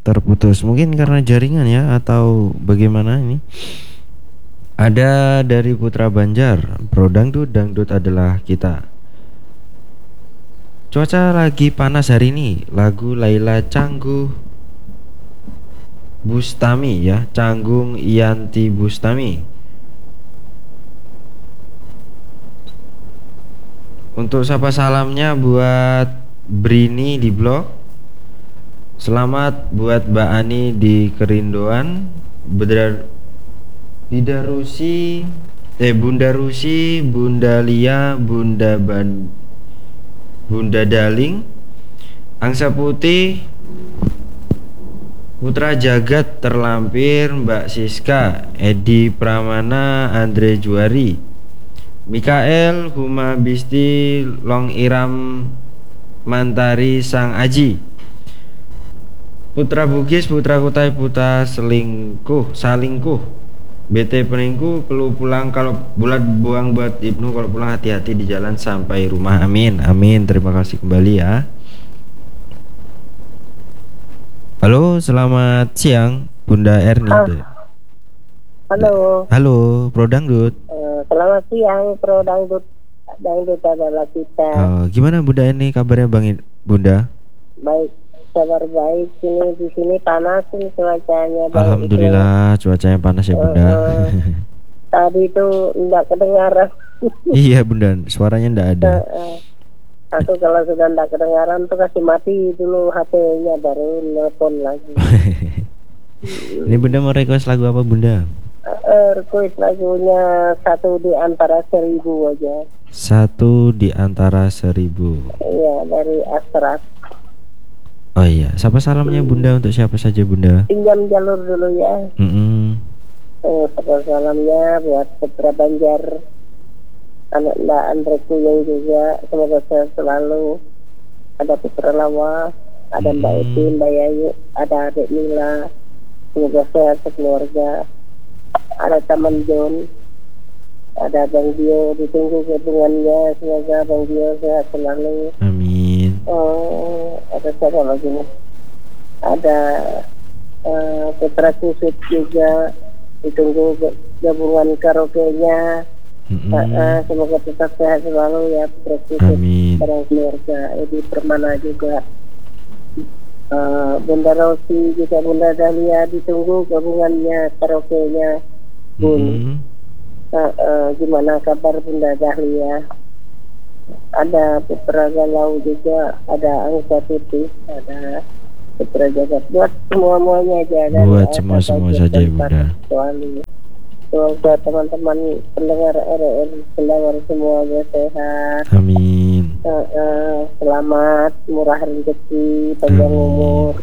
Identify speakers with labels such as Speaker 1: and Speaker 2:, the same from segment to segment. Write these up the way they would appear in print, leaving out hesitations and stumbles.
Speaker 1: terputus. Mungkin karena jaringan ya atau bagaimana ini. Ada dari Putra Banjar, Bro Dangdut, Dangdut adalah kita. Cuaca lagi panas hari ini. Lagu Laila Cangguh Bustami ya, Canggung Ianti Bustami. Untuk sapa salamnya buat Brini di blog. Selamat buat Mbak Ani di Kerinduan. Bunda Rusi, Bunda Lia, Bunda Daling, Angsa Putih, Putra Jagat terlampir, Mbak Siska, Edi Pramana, Andre Juari, Mikael, Huma Bisti, Long Iram, Mantari Sang Aji, Putra Bugis, Putra Kutai, Putra Salingkuh, BT Peningku, perlu pulang kalau bulat buang buat Ibnu, kalau pulang hati-hati di jalan sampai rumah. Amin, amin. Terima kasih kembali ya. Halo, selamat siang Bunda Erni.
Speaker 2: Halo.
Speaker 1: Halo, Bro Dangdut.
Speaker 2: Selamat siang, Bro Dangdut. Dangdut adalah kita.
Speaker 1: Gimana Bunda Erni kabarnya Bunda?
Speaker 2: Baik, kabar baik. Di sini panas nih cuacanya.
Speaker 1: Alhamdulillah cuacanya panas ya Bunda.
Speaker 2: Tadi itu enggak kedengaran.
Speaker 1: Iya Bunda, suaranya enggak ada.
Speaker 2: Aku kalau sudah enggak kedengaran tuh kasih mati dulu HP-nya baru nelpon lagi.
Speaker 1: Ini Bunda mau request lagu apa Bunda?
Speaker 2: Request lagunya Satu di Antara 1000 aja.
Speaker 1: Satu di Antara 1000.
Speaker 2: Iya, dari Astrat.
Speaker 1: Oh iya, siapa salamnya Bunda untuk siapa saja Bunda?
Speaker 2: Pinjam jalur dulu ya. Sapa salamnya buat Putra Banjar, anak Mbak Andre Kuyang juga, semoga sehat selalu. Ada Putra Lawa, ada Mbak Eti, Mbak Yayu, ada adik Mila, semoga sehat sekeluarga. Ada Taman John, ada Bang Dio, ditunggu hubungannya, semoga Bang Dio sehat selalu.
Speaker 1: Amin.
Speaker 2: Ada siapa lagi nih? Ada Putra Kusut juga, ditunggu gabungan karaoke-nya. Semoga tetap sehat selalu ya Putra Kusut dan keluarga. Edi Permana juga. Bunda Rosi juga, Bunda Dahlia, ditunggu gabungannya karaoke-nya Bun. Gimana kabar Bunda Dahlia? Ada Putra Galau juga, ada Angsa Putih, ada Putra Jagat, buat semuanya aja.
Speaker 1: Buat semua saja Bunda.
Speaker 2: Semoga teman-teman pendengar RR pendengar semuanya sehat.
Speaker 1: Amin.
Speaker 2: Selamat, murah rezeki, panjang umur.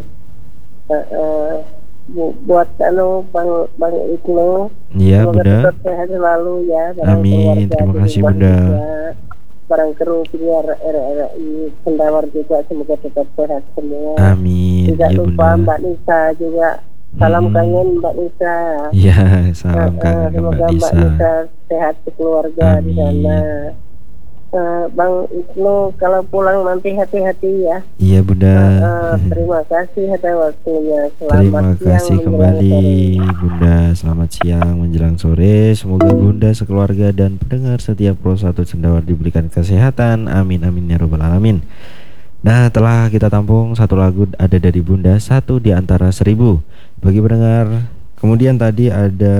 Speaker 2: Buat Bang Ibnu.
Speaker 1: Iya Bunda.
Speaker 2: Tetap sehat selalu ya.
Speaker 1: Amin. Terima kasih Bunda.
Speaker 2: Barang kru penyiar RRI Kendawar juga semoga tetap sehat semua.
Speaker 1: Amin.
Speaker 2: Tidak
Speaker 1: ya,
Speaker 2: lupa
Speaker 1: Bunda.
Speaker 2: Mbak Nisa juga. Salam kangen Mbak Nisa.
Speaker 1: Iya, salam kangen ke
Speaker 2: semoga Mbak Nisa sehat keluarga di sana. Bang Ibnu kalau pulang nanti hati-hati ya.
Speaker 1: Iya Bunda.
Speaker 2: Terima kasih atas waktunya.
Speaker 1: Terima kasih kembali Bunda. Selamat siang menjelang sore. Semoga Bunda sekeluarga dan pendengar setiap Pro 1 Cendawar diberikan kesehatan. Amin amin ya robbal alamin. Nah, telah kita tampung satu lagu ada dari Bunda, Satu di Antara 1000 bagi pendengar. Kemudian tadi ada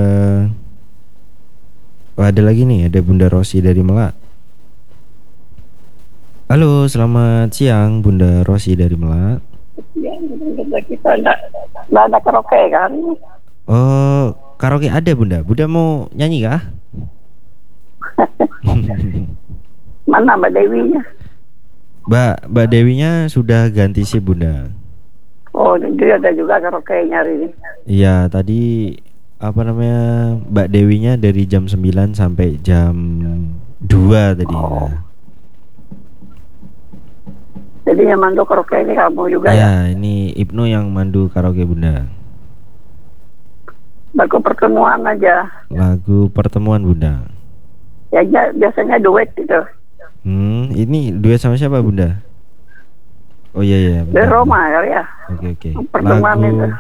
Speaker 1: lagi nih, ada Bunda Rosi dari Melak. Halo, selamat siang Bunda Rosi dari Melak.
Speaker 2: Ya, kita enggak ada karaoke kan?
Speaker 1: Oh, karaoke ada Bunda. Bunda mau nyanyi kah?
Speaker 2: Mana Mbak Dewinya?
Speaker 1: Mbak Dewinya sudah ganti sih Bunda.
Speaker 2: Oh, dia ada juga karaoke-nya hari ini.
Speaker 1: Iya, tadi Mbak Dewinya dari jam 9 sampai jam 2 tadi.
Speaker 2: Jadi yang mandu karaoke ini kamu juga ya?
Speaker 1: Ya, ini Ibnu yang mandu karaoke Bunda.
Speaker 2: Lagu pertemuan aja.
Speaker 1: Lagu pertemuan Bunda.
Speaker 2: Ya biasanya duet gitu.
Speaker 1: Ini duet sama siapa Bunda? Oh iya iya.
Speaker 2: Di Roma kali ya.
Speaker 1: Oke.
Speaker 2: Pertemuan
Speaker 1: Lagu
Speaker 2: itu.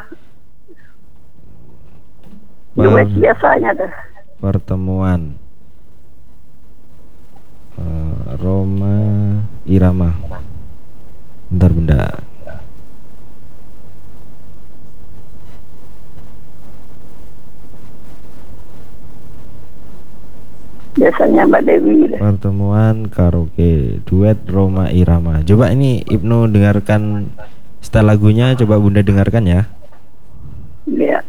Speaker 2: Duet biasanya tuh.
Speaker 1: Pertemuan. Roma Irama. Bentar bunda.
Speaker 2: Biasanya Mbak Dewi.
Speaker 1: Pertemuan karaoke duet Roma Irama. Coba ini Ibnu dengarkan setelah lagunya, coba bunda dengarkan ya.
Speaker 2: Iya.